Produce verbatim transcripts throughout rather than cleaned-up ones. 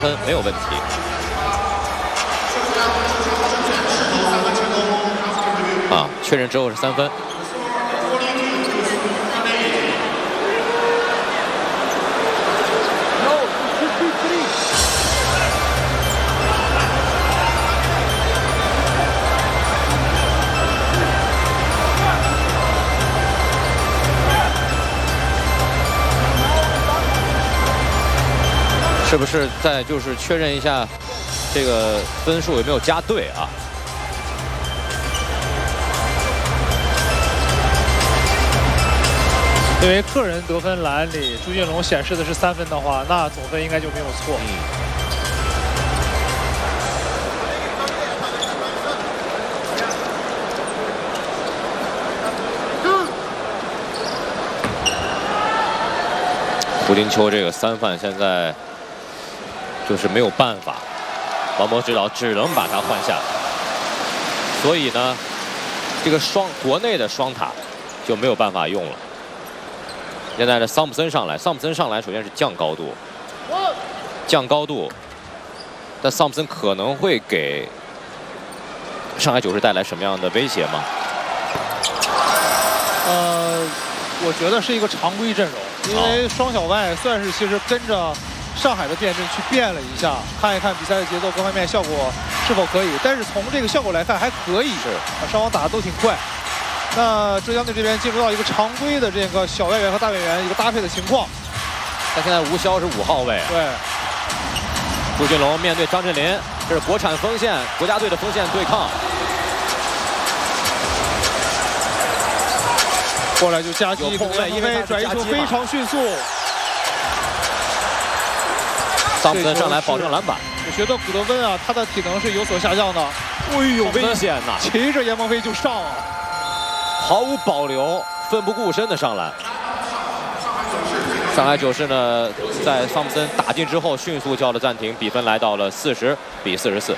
分没有问题。啊，确认之后是三分。 是不是再就是确认一下这个分数有没有加对啊？ 因为个人得分栏里朱俊龙显示的是三分的话，那总分应该就没有错。 嗯。胡金秋这个三犯现在就是没有办法，王博指导只能把他换下，所以呢，这个双国内的双塔就没有办法用了。现在的桑普森上来，桑普森上来首先是降高度，降高度，但桑普森可能会给上海九世带来什么样的威胁吗？ 呃，我觉得是一个常规阵容。 因为双小外算是其实跟着上海的变阵去变了一下，看一看比赛的节奏各方面效果是否可以。但是从这个效果来看还可以，是啊，双方打的都挺快。那浙江队这边进入到一个常规的这个小外援和大外援一个搭配的情况。 但现在吴骁是五号位， 对。 朱俊龙面对张镇麟，这是国产锋线国家队的锋线对抗。 过来就夹击， 有空位，因为转移球非常迅速。 桑普森上来保证篮板。 我觉得古德温啊，他的体能是有所下降的。 哎呦，危险呐！ 骑着严鹏飞就上啊， 毫无保留、奋不顾身的上篮。上海九世呢，在桑普森打进之后，迅速叫了暂停，比分来到了四十比四十四。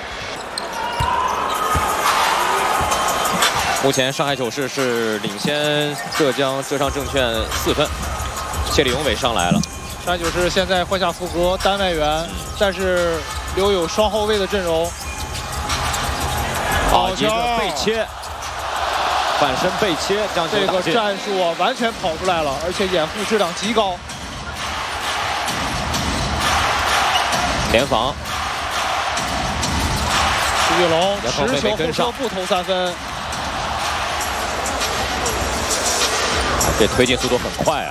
目前上海九世是领先浙江浙商证券四分，谢立永伟上来了。 上海九世现在换下福格单外援，嗯、但是留有双后卫的阵容。 好一个背切，反身背切将球打进。 这个战术啊，完全跑出来了，而且掩护质量极高。 联防， 朱俊龙持球后撤步投三分。 这推进速度很快啊！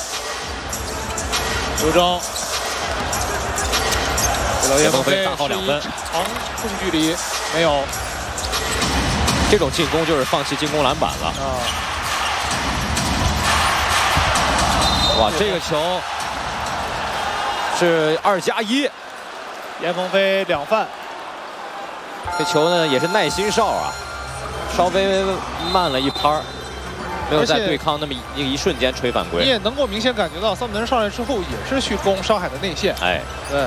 刘铮， 严鹏飞大号两分， 长中距离没有。 这种进攻就是放弃进攻篮板了啊！哇，这个球是二加一， 严鹏飞两犯。 这球呢也是耐心哨啊，稍微慢了一拍儿。 没有在对抗那么一一瞬间吹犯规， 你也能够明显感觉到桑普森上来之后也是去攻上海的内线。 哎， 对。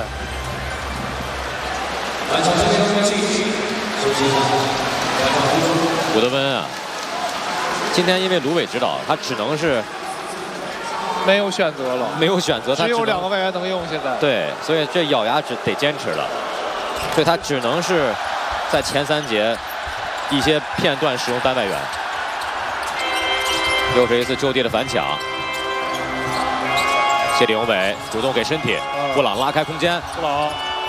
古德温啊，今天因为卢伟指导，他只能是没有选择了， 没有选择，他只有两个外援能用。现在对，所以这咬牙只得坚持了，所以他只能是在前三节一些片段使用单外援。 又是一次就地的反抢，谢立永伟主动给身体， 嗯、 布朗拉开空间， 布朗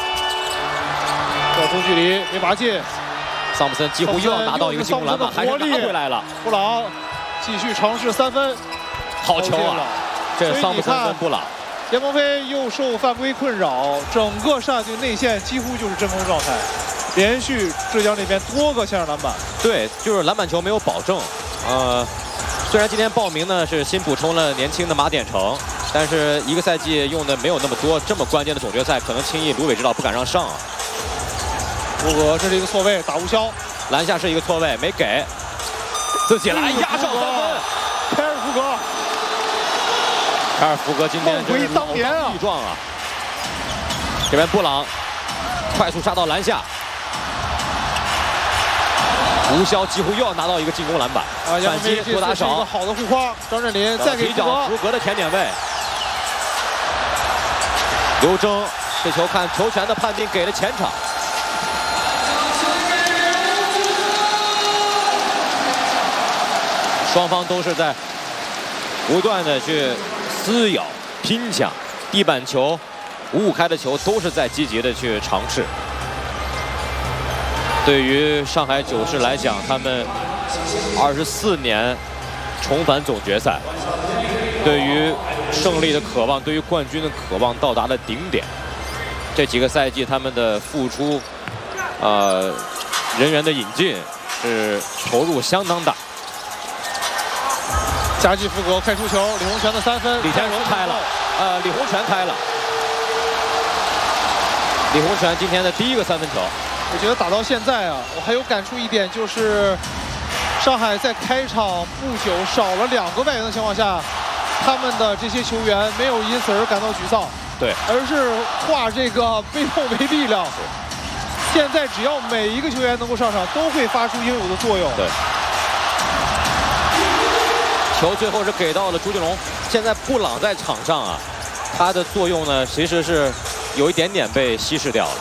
小中距离没拔进， 桑普森几乎又要拿到一个进攻篮板，还是拿回来了。 布朗继续尝试三分， 好球啊！这是桑普森跟布朗。 严鹏飞又受犯规困扰，整个上海队内线几乎就是真空状态，连续浙江这边多个线上篮板。 对，就是篮板球没有保证，呃。 虽然今天报名呢是新补充了年轻的马典成，但是一个赛季用的没有那么多，这么关键的总决赛，可能轻易卢伟指导不敢让上啊。 福格，这是一个错位，打吴骁， 篮下是一个错位，没给，自己来压上三分。 凯尔福格， 凯尔福格今天回当年啊， 力壮啊！这边布朗快速杀到篮下。 吴骁几乎又要拿到一个进攻篮板， 啊， 反击多打少， 一个好的护框。张镇麟再给福格，福格的甜点位。刘铮这球看球权的判定给了前场。双方都是在不断的去撕咬、拼抢，地板球、五五开的球都是在积极的去尝试。对于上海九世来讲，他们二十四年重返总决赛，对于胜利的渴望，对于冠军的渴望到达了顶点。这几个赛季他们的付出，呃，人员的引进是投入相当大。 夹击复格开出球，李洪权的三分， 李天荣开了，呃，李洪权开了。李洪权今天的第一个三分球。 我觉得打到现在啊，我还有感触一点，就是上海在开场不久少了两个外援的情况下，他们的这些球员没有因此而感到沮丧， 对， 而是化这个被动为力量。现在只要每一个球员能够上场，都会发出应有的作用。 对。球最后是给到了朱俊龙。现在布朗在场上啊，他的作用呢其实是有一点点被稀释掉了。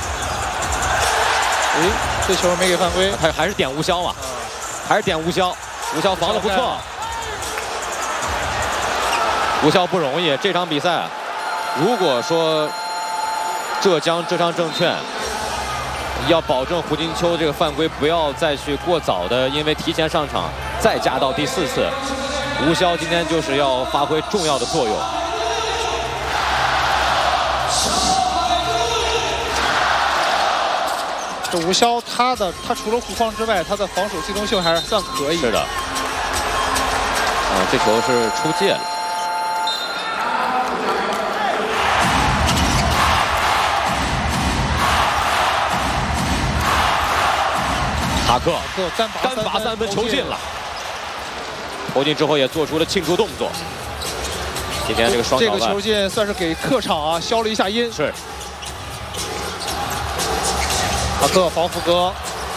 哎，这球没给犯规， 他还是点吴骁嘛，还是点吴骁，吴骁防得不错。吴骁不容易，这场比赛，如果说浙江浙商证券要保证胡金秋这个犯规不要再去过早的，因为提前上场再加到第四次，吴骁今天就是要发挥重要的作用。 这吴骁他的他除了护框之外，他的防守机动性还是算可以。 是的。啊，这球是出界了。塔克单罚三分球进了，投进之后也做出了庆祝动作。今天这个双这个球进算是给客场啊消了一下音。 是。 塔克防福格，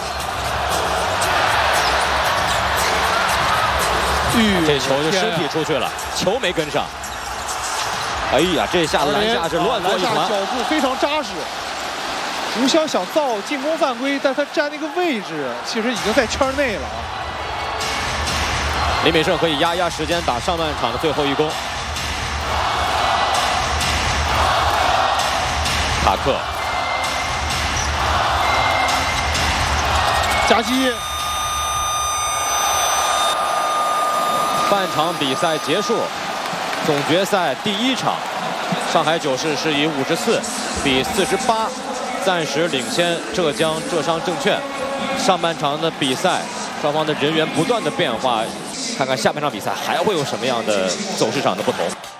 这球就身体出去了，球没跟上。哎呀，这下篮下是乱作一团， 脚步非常扎实。吴骁想造进攻犯规，但他站那个位置其实已经在圈内了。 李美胜可以压压时间，打上半场的最后一攻。塔克夹击。 半场比赛结束，总决赛第一场，上海九世是以五十四比四十八。暂时领先浙江浙商证券。上半场的比赛，双方的人员不断的变化，看看下半场比赛还会有什么样的走势上的不同。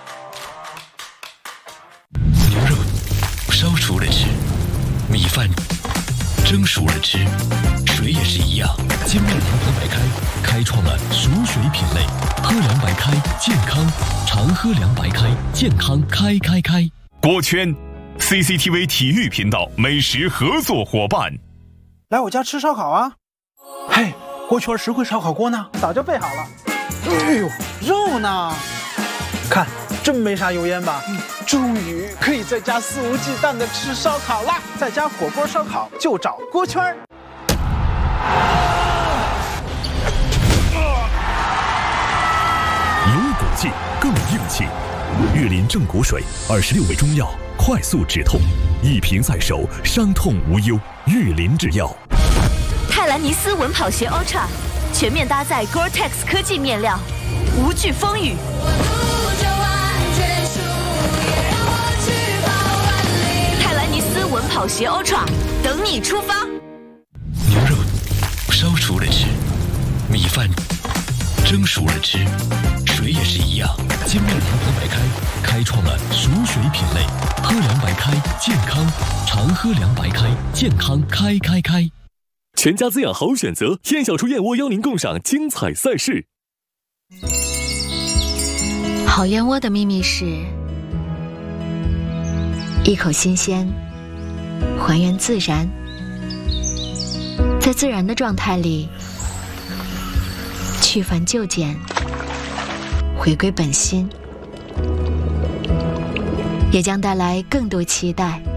牛肉烧熟了吃，米饭蒸熟了吃，水也是一样。金麦阳光白开开创了熟水品类，喝凉白开健康，常喝凉白开健康开开开。 锅圈。C C T V 体育频道美食合作伙伴， 来我家吃烧烤啊！嘿，锅圈实惠烧烤锅呢？早就备好了。哎呦，肉呢？看，真没啥油烟吧？嗯，终于可以在家肆无忌惮的吃烧烤啦！在家火锅烧烤就找锅圈。 有骨气更硬气，岳林正骨水，二十六味中药。快速止痛，一瓶在手，伤痛无忧。岳林制药。 泰兰尼斯稳跑鞋 Ultra 全面搭载 Gore-Tex 科技面料，无惧风雨。泰兰尼斯稳跑鞋 Ultra 等你出发。 牛肉烧熟了吃，米饭蒸熟了吃，水也是一样。金麦阳光白开开创了熟水品类，喝凉白开健康，常喝凉白开健康开开开。 全家滋养好选择，燕小厨燕窝邀您共赏精彩赛事。 好燕窝的秘密是一口新鲜，还原自然，在自然的状态里去繁就简，回归本心，也将带来更多期待。